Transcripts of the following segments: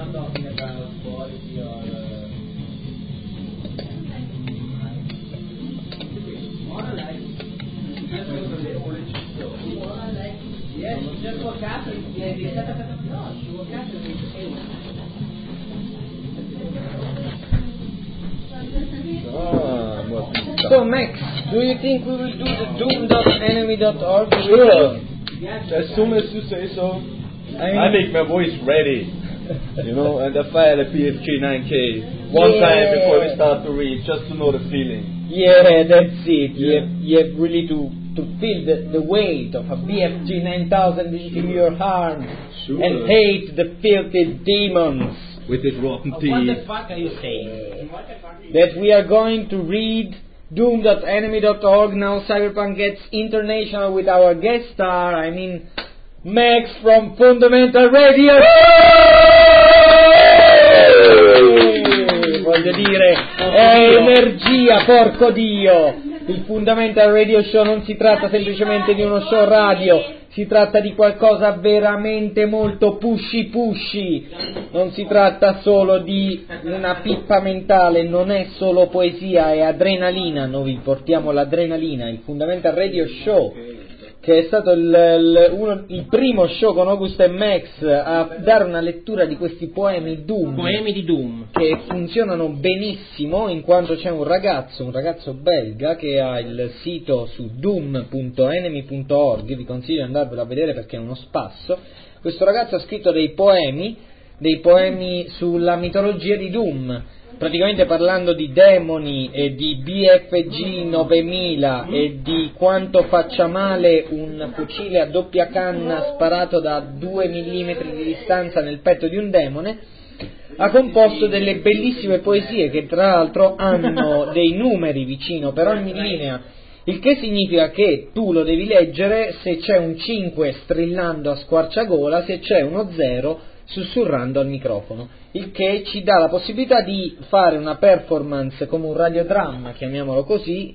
not talking about quality or more like yes, just for Catholics, no, for Catholics. So Max, do you think we will do the doom.enemy.org? Sure. As soon as you say so, I make my voice ready. You know, and I fire the BFG 9K one time before we start to read, just to know the feeling. Yeah, that's it. You have really to feel the weight of a BFG 9000 in your arm and hate the filthy demons. With his rotten teeth. What the fuck are you saying? That we are going to read doom.enemy.org. Now Cyberpunk gets international with our guest star, I mean Max from Fundamental Radio. Voglio dire, è energia, porco Dio! Il Fundamental Radio Show non si tratta semplicemente di uno show radio, si tratta di qualcosa veramente molto pushy. Non si tratta solo di una pippa mentale, non è solo poesia, è adrenalina. Noi vi portiamo l'adrenalina, il Fundamental Radio Show, che è stato il primo show con August e Max a dare una lettura di questi poemi Doom. Poemi di Doom. Che funzionano benissimo, in quanto c'è un ragazzo belga, che ha il sito su doom.enemy.org, vi consiglio di andarvelo a vedere perché è uno spasso. Questo ragazzo ha scritto dei poemi sulla mitologia di Doom, praticamente parlando di demoni e di BFG 9000 e di quanto faccia male un fucile a doppia canna sparato da 2 mm di distanza nel petto di un demone. Ha composto delle bellissime poesie che tra l'altro hanno dei numeri vicino per ogni linea, il che significa che tu lo devi leggere se c'è un 5 strillando a squarciagola, se c'è uno 0 sussurrando al microfono, il che ci dà la possibilità di fare una performance come un radiodramma, chiamiamolo così,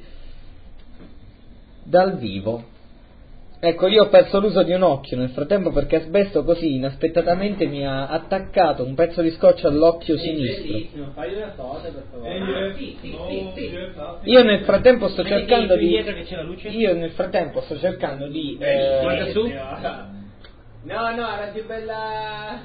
dal vivo. Ecco, io ho perso l'uso di un occhio nel frattempo perché Asbesto così inaspettatamente mi ha attaccato un pezzo di scotch all'occhio sinistro. Io nel frattempo sto cercando di Guarda su. No, era più bella.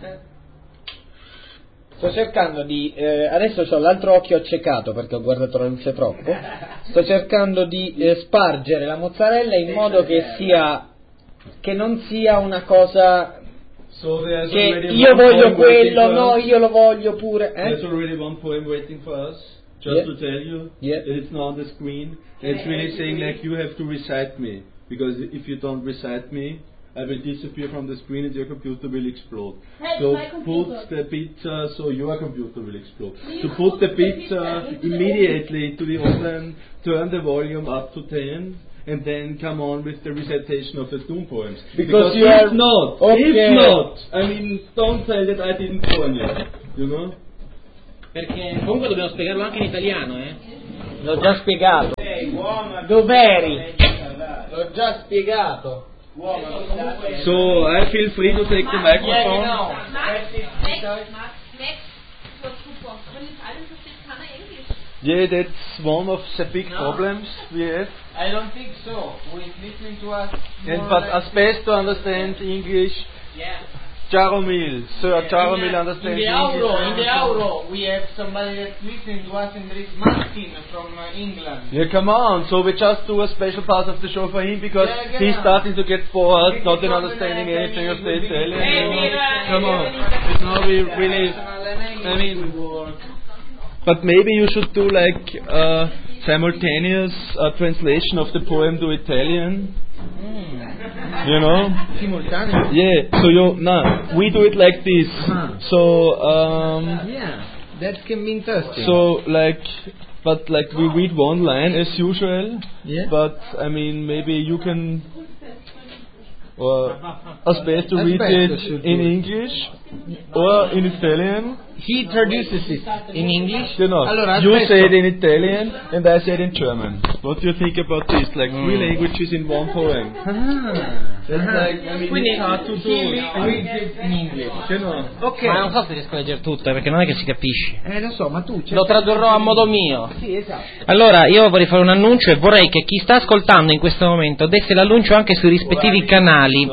Sto cercando di adesso ho l'altro occhio accecato perché ho guardato la luce troppo. Sto cercando di spargere la mozzarella in modo che non sia una cosa che io voglio quello, no, io lo voglio pure. There's already one poem waiting for us. Just to tell you that it's not on the screen. It's really saying like you have to recite me, because if you don't recite me, I will disappear from the screen and your computer will explode. So put the pizza, so your computer will explode. So put the pizza immediately to the oven, turn the volume up to 10, and then come on with the recitation of the Doom poems. Because if not, I mean, don't say that I didn't warn you know? Perché comunque dobbiamo spiegarlo anche in italiano, L'ho già spiegato. Dov'eri? L'ho già spiegato. So I feel free to take the microphone. Yeah, that's one of the big problems we have. I don't think so. Who is listening to us? But Asbesto understands English. Yeah. Jaromil, Sir Jaromil understands English. In the Euro, we have somebody that's listening to us, and there is Martin from England. Yeah, come on. So we just do a special part of the show for him because he's starting to get bored, not in understanding anything of the Italian. Come on. It's now we really, I mean, but maybe you should do like simultaneous translation of the poem to Italian. You know? Simultaneous? Yeah, so we do it like this. So, yeah, that can be interesting. So, but we read one line as usual, but I mean, maybe you can, or Asbesto read it in English, or in Italian. he introduces it in English. Allora, you say it in Italian and I say it in German. What do you think about this? Like 3 languages in one poem. Quindi in English. Ok. Ma non so se riesco a leggere tutto, perché non è che si capisce. Lo so, ma tu lo tradurrò a modo mio. Sì, esatto. Allora, io vorrei fare un annuncio e vorrei che chi sta ascoltando in questo momento desse l'annuncio anche sui rispettivi canali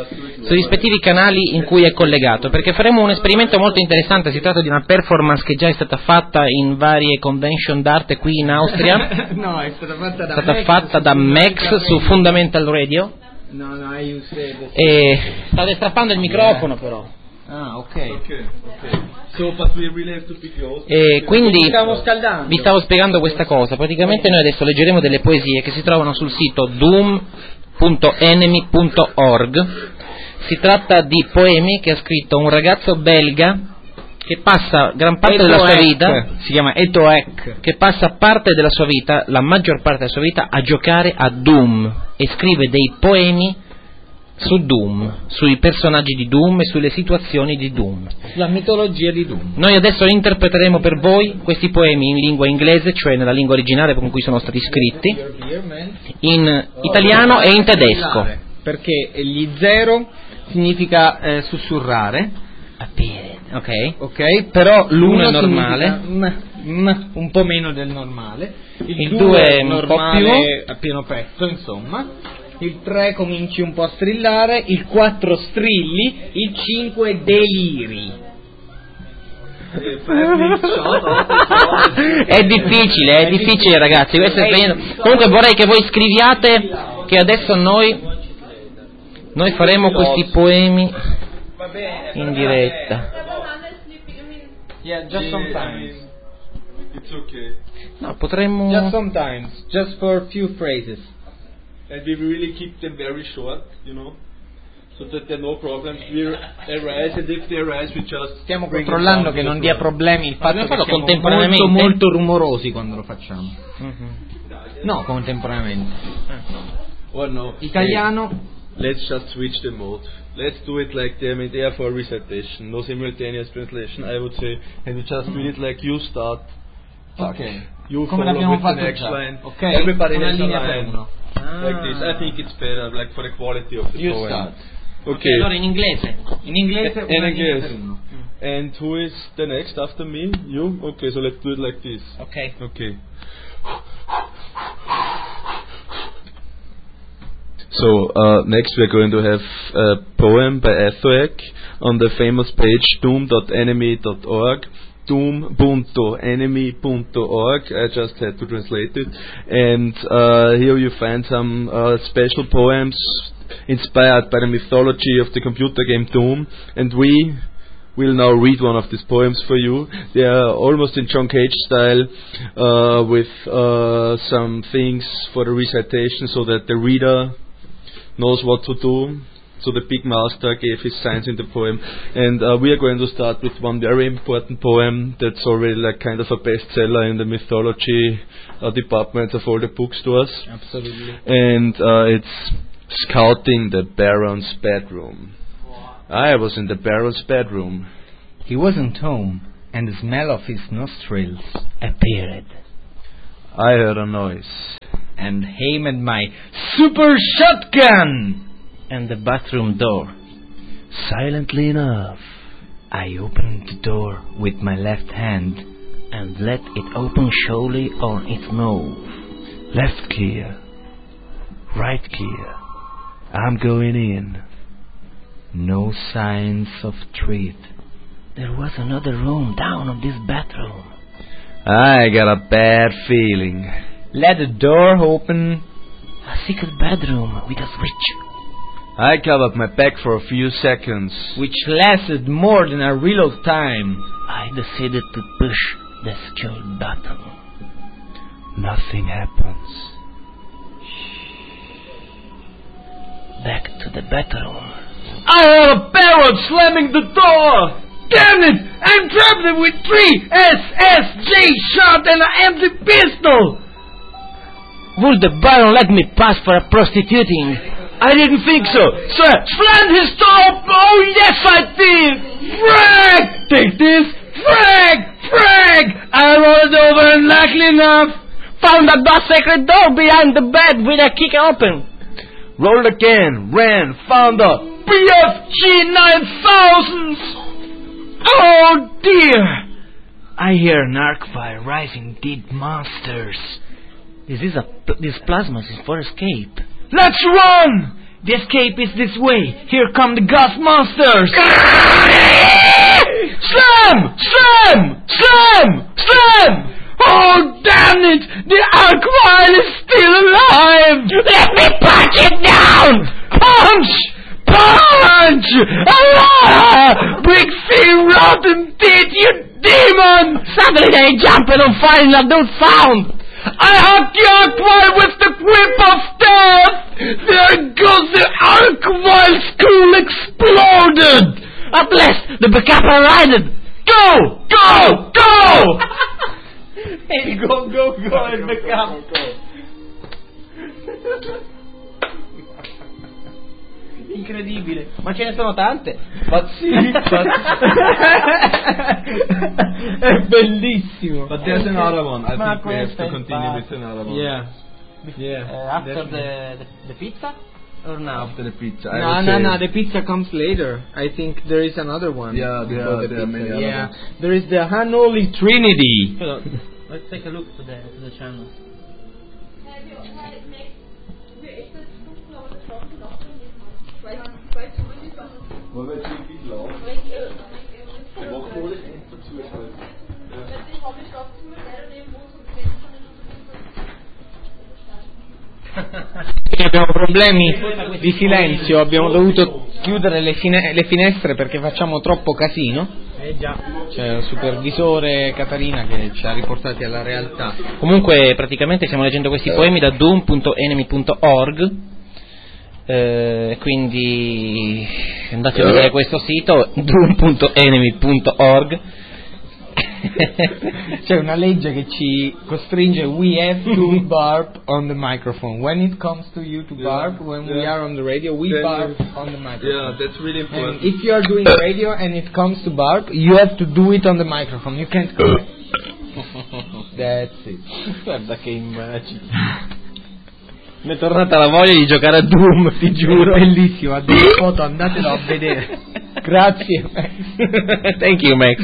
in cui è collegato, perché faremo un esperimento molto interessante. Si tratta di una performance che già è stata fatta in varie convention d'arte qui in Austria. No, è stata fatta da Max su Fundamental Radio. No, io credo. E state strappando il microfono però. Ah, ok. So, but we really have to be close. E quindi vi stavo spiegando questa cosa. Praticamente noi adesso leggeremo delle poesie che si trovano sul sito doom.enemy.org. Si tratta di poemi che ha scritto un ragazzo belga che passa gran parte della sua vita, si chiama Etoek, che passa parte della sua vita, la maggior parte della sua vita, a giocare a Doom, e scrive dei poemi su Doom, sui personaggi di Doom e sulle situazioni di Doom, la mitologia di Doom. Noi adesso interpreteremo per voi questi poemi in lingua inglese, cioè nella lingua originale con cui sono stati scritti, in italiano e in tedesco. Perché gli 0 significa sussurrare. Ok, però l'1 è normale, un po' meno del normale, il 2 è un po' più a pieno pezzo, insomma, il 3 cominci un po' a strillare, il 4 strilli, il 5 deliri. È difficile ragazzi, comunque vorrei che voi scriviate che adesso noi faremo questi poemi in diretta. Yeah, just sometimes. It's okay. No, potremmo. Just sometimes, just for a few phrases. And we really keep them very short, so that there are no problems. We arise, and if they arise, we just. Stiamo controllando che non dia problemi il fatto che siamo contemporaneamente molto rumorosi quando lo facciamo. No, contemporaneamente. Or no. Italiano. Let's just switch the mode. Let's do it like them in there for recitation, no simultaneous translation. I would say, and we just read it like you start. Okay. You come follow with the fatto next già. line. Okay. Everybody has a linea line like this. I think it's better, like for the quality of the you poem. Start. Okay. Allora in inglese. In inglese. And who is the next after me? You? Okay, so let's do it like this. Okay. So next we are going to have a poem by Etoek on the famous page doom.enemy.org, doom.enemy.org. I just had to translate it, and here you find some special poems inspired by the mythology of the computer game Doom, and we will now read one of these poems for you. They are almost in John Cage style, with some things for the recitation so that the reader knows what to do. So the big master gave his signs in the poem, and we are going to start with one very important poem that's already like kind of a bestseller in the mythology department of all the bookstores. Absolutely. And it's Scouting the Baron's Bedroom. I was in the Baron's bedroom. He wasn't home, and the smell of his nostrils appeared. I heard a noise and aimed my super shotgun and the bathroom door. Silently enough, I opened the door with my left hand and let it open slowly on its move. Left clear, right clear. I'm going in. No signs of threat. There was another room down on this bathroom. I got a bad feeling. Let the door open. A secret bedroom with a switch. I covered my back for a few seconds, which lasted more than a reload time. I decided to push the secure button. Nothing happens. Back to the bedroom. I heard a Baron slamming the door! Damn it! I'm trapped with 3 SSG shot and an empty pistol! Would the Baron let me pass for a prostituting? I didn't think so. Sir, slammed his door. Oh, yes, I did. Frank! Take this. Frank! quickly enough! Found that secret door behind the bed with a kick open. Rolled again, ran, found a BFG 9000! Oh dear! I hear an arc fire rising dead monsters. This plasma is for escape. Let's run! The escape is this way. Here come the ghost monsters! Slam! Slam! Slam! Slam! Oh, damn it! The Archvile is still alive! Let me punch it down! Punch! Punch! Ah! Big sea rotten teeth, you demon! Suddenly they jump and find a dude found! I hacked the Archvile with the whip of death! There goes the Archvile school exploded! At last, the backup arrived! Go! Go! Go! Hey, go, il backup! Incredibile, ma ce ne sono tante. È bellissimo. But there's another one. I think we have to continue with another one. Yeah. After the pizza? Or now? After the pizza. No, the pizza comes later. I think there is another one. Yeah, there are many other ones. There is the Unholy Trinity. Let's take a look to the channels. Abbiamo problemi di silenzio, abbiamo dovuto chiudere le finestre perché facciamo troppo casino. Già. C'è il supervisore Catarina che ci ha riportati alla realtà. Comunque praticamente stiamo leggendo questi poemi da doom.enemy.org, quindi andate a vedere questo sito doom.enemy.org. C'è una legge che ci costringe. We have to barb on the microphone. When it comes to you to barb, when we are on the radio, we barb on the microphone. Yeah, that's really important. And if you are doing radio and it comes to barb, you have to do it on the microphone. You can't go. That's it. Guarda che immagini. Mi è tornata la voglia di giocare a Doom, ti giuro. È bellissimo, ha delle foto, andatelo a vedere. Grazie Max. Thank you Max.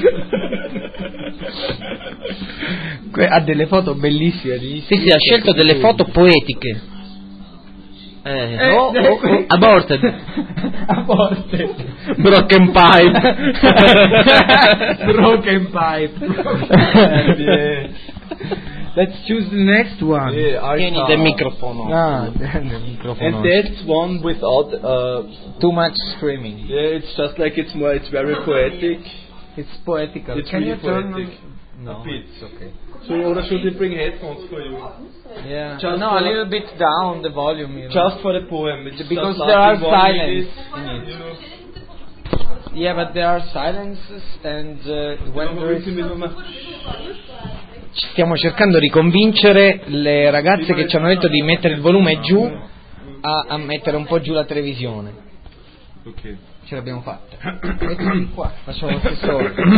Ha delle foto bellissime. Sì, ha scelto delle foto poetiche. Aborted. Broken pipe. Broken pipe. Let's choose the next one. Tieni the microphone. The microphone. And that's one without too much screaming. Yeah, it's just like it's very poetic. It's poetical. It's Can really you turn poetic. No, A bit. it's okay. So, or should we bring headphones for you? Yeah. Just no, a little bit down the volume. You know. Just for the poem. It's Because just there are lasting 1 silence minute, in it. you know. Yeah, but there are silences and when there is... Stiamo cercando di convincere le ragazze che ci hanno detto di mettere il volume giù a mettere un po' giù la televisione. Ok. Ce l'abbiamo fatta. Mettiti qua, facciamo lo stesso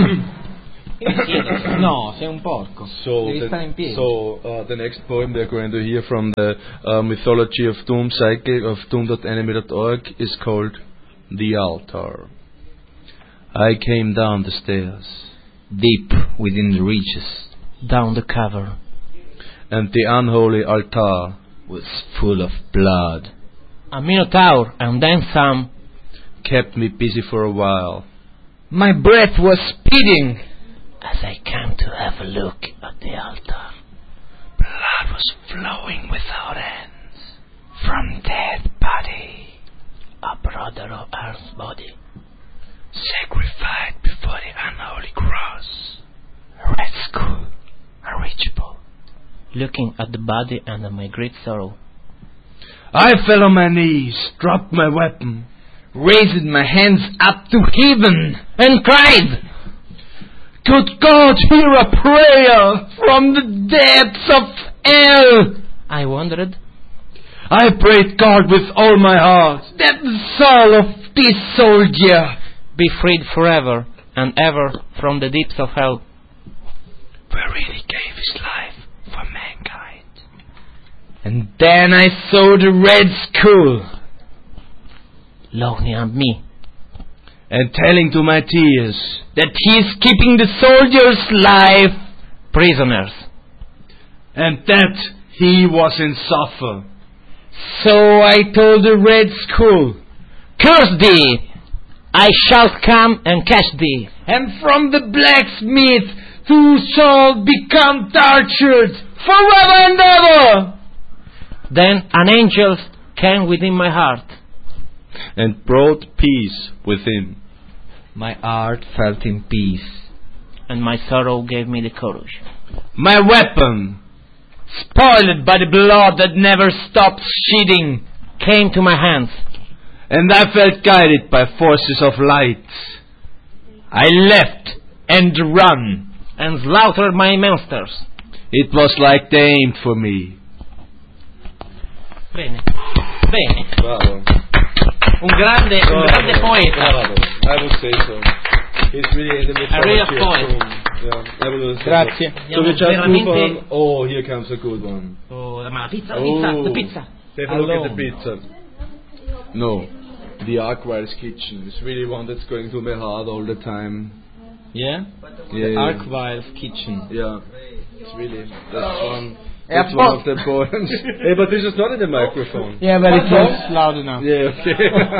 No, sei un porco. Devi stare in piedi. So the next poem they're going to hear from the mythology of Doom Cycle of doom.enemy.org is called The Altar. I came down the stairs, Deep within the reaches, down the cover, and the unholy altar was full of blood. A minotaur and then some kept me busy for a while. My breath was speeding as I came to have a look at the altar. Blood was flowing without ends from dead body, a brother of Earth's body, sacrificed before the unholy cross. Red skull, unreachable, looking at the body under my great sorrow. I fell on my knees, dropped my weapon, raised my hands up to heaven, and cried, "Good God, hear a prayer from the depths of hell!" I wondered. I prayed God with all my heart that the soul of this soldier be freed forever and ever from the deeps of hell, wherein he gave his life And then I saw the Red Skull looking at me and telling to my tears that he is keeping the soldiers' life prisoners, and that he was in suffer. So I told the Red Skull, curse thee! I shall come and catch thee, and from the blacksmith thou shalt become tortured forever and ever. Then an angel came within my heart and brought peace within. My heart felt in peace, and my sorrow gave me the courage. My weapon, spoiled by the blood that never stopped shedding, came to my hands, and I felt guided by forces of light. I left and ran and slaughtered my monsters. It was like they aimed for me. Bene, bene. Bravo. Un grande poeta. Bravo. I would say so. He's really in the A real poet. Yeah, I would say Grazie. So we just move on. Oh, here comes a good one. Oh, ma la pizza, Oh. the pizza. Have a look at the pizza. No, the Arkwrights Kitchen. It's really one that's going through my heart all the time. Yeah? Yeah, yeah. Arkwrights Kitchen. Yeah, it's really, that's one. That's one of the poems. Hey, but this is not in the microphone. Yeah, but it's not loud enough. Yeah, okay.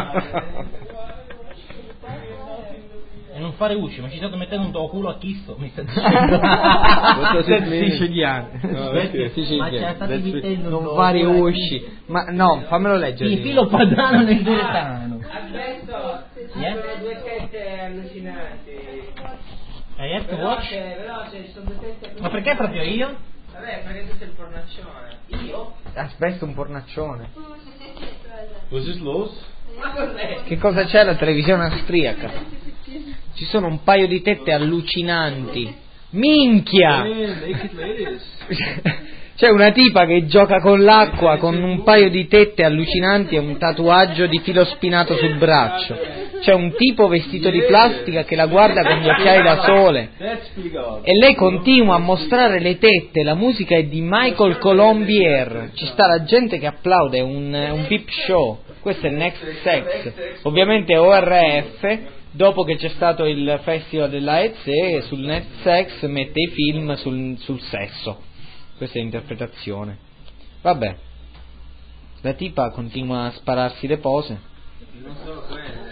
E non fare usci, ma ci state mettendo un tuo culo a chisto. Mi sta What does it mean? Siciliano. Oh, okay. Ma ce la state mettendo Non fare usci. Ma no, fammelo leggere. Il filo padano nel diretano. Adesso due tette allucinanti. I have to watch? Veloce, ci sono due tette. Ma perché proprio io? Vabbè, perché tu sei il pornaccione. Io? Aspetta, un pornaccione. Was this los? Ma cos'è? Che cosa c'è alla televisione austriaca? Ci sono un paio di tette allucinanti. Minchia! Naked ladies. C'è una tipa che gioca con l'acqua con un paio di tette allucinanti e un tatuaggio di filo spinato sul braccio. C'è un tipo vestito di plastica che la guarda con gli occhiali da sole. E lei continua a mostrare le tette. La musica è di Michael Colombier. Ci sta la gente che applaude, è un peep show. Questo è Next Sex. Ovviamente ORF, dopo che c'è stato il festival della ETSE, sul Next Sex mette i film sul sesso. Questa è l'interpretazione. Vabbè, la tipa continua a spararsi le pose. Non so quelle.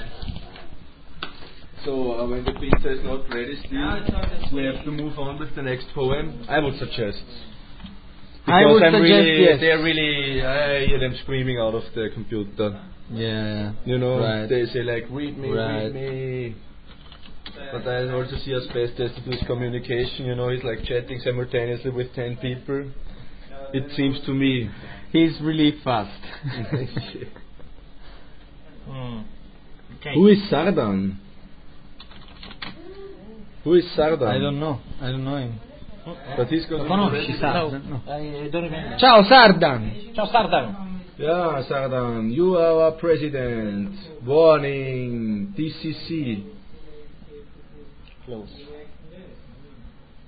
So, when the pizza is not ready still, we have to move on with the next poem. I would suggest. Because yes. They're really, I hear them screaming out of the computer. Yeah. You know, Right. they say like, read me, Right. read me. But I also see asbestos to do his communication, you know, he's like chatting simultaneously with 10 people. It seems to me. He's really fast. Okay. Who is Sardan? Who is Sardan? I don't know him. But he's going Lo conosci to Sardan? No. Don't remember. Ciao Sardan! Ciao Sardan. Yeah, Sardan, you are our president. Warning, DCC. Close.